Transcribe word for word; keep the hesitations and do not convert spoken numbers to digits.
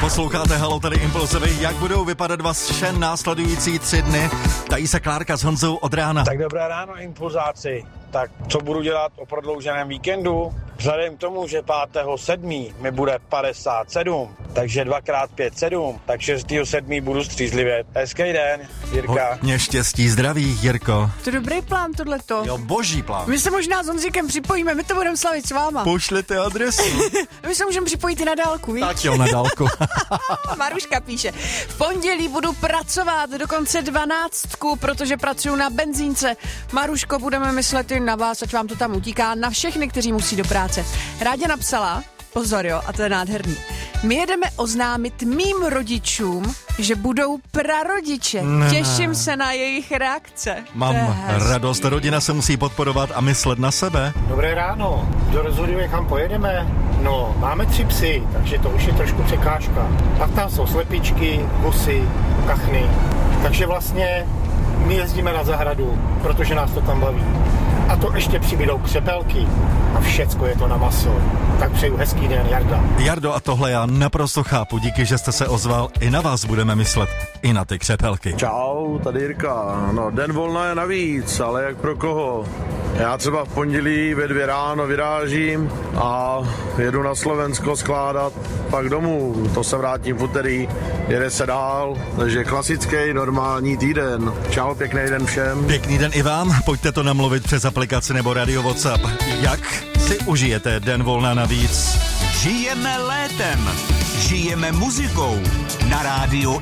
Posloucháte Halo, tady Impulsivy. Jak budou vypadat vaše následující tři dny? Tají se Klárka s Honzou od rána. Tak dobré ráno, impulzáci. Tak co budu dělat o prodlouženém víkendu? Vzhledem k tomu, že pátého sedmého mi bude padesát sedm, takže dvakrát pět sedm, tak šestého sedmého budu střízlivět. Hezký den, Jirka. Hodně štěstí, zdraví, Jirko. To je dobrý plán tohleto. Jo, boží plán. My se možná s Honzíkem připojíme, my to budeme slavit s váma. Pošlete adresu. My se můžeme připojit i na dálku, víš? Tak jo, na dálku. Maruška píše, v pondělí budu pracovat dokonce dvanáctku, protože pracuju na benzínce. Maruško, budeme myslet i na vás, ať vám to tam utíká, na všechny, kteří musí do práce. Rádě napsala, pozor jo, a to je nádherný, my jedeme oznámit mým rodičům, že budou prarodiče. Ne. Těším se na jejich reakce. Mám radost, rodina se musí podporovat a myslet na sebe. Dobré ráno, kdo rozhoduje, kam pojedeme? No, máme tři psy, takže to už je trošku překážka. Pak tam jsou slepičky, husy, kachny. Takže vlastně my jezdíme na zahradu, protože nás to tam baví. A to ještě přibydou křepelky a všecko je to na maso. Tak přeju hezký den, Jarda. Jardo, a tohle já naprosto chápu, díky, že jste se ozval, i na vás budeme myslet, i na ty křepelky. Čau, tady Jirka. No, den volna je navíc, ale jak pro koho? Já třeba v pondělí ve dvě ráno vyrážím a jedu na Slovensko skládat, pak domů, to se vrátím v úterý, jede se dál, takže klasický normální týden. Čau, pěkný den všem. Pěkný den i vám, pojďte to namluvit přes aplikaci nebo radio WhatsApp. Jak si užijete den volna navíc? Žijeme létem, žijeme muzikou na rádiu